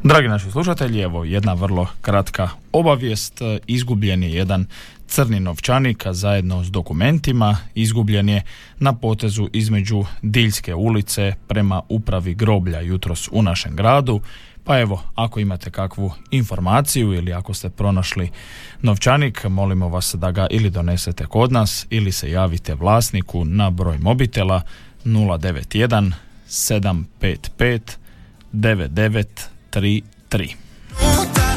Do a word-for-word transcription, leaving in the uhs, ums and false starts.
Dragi naši slušatelji, evo jedna vrlo kratka obavijest. Izgubljen je jedan crni novčanik, a zajedno s dokumentima izgubljen je na potezu između Diljske ulice prema upravi groblja jutros u našem gradu. Pa evo, ako imate kakvu informaciju ili ako ste pronašli novčanik, molimo vas da ga ili donesete kod nas ili se javite vlasniku na broj mobitela nula devet jedan sedam pet pet devet devet tri tri.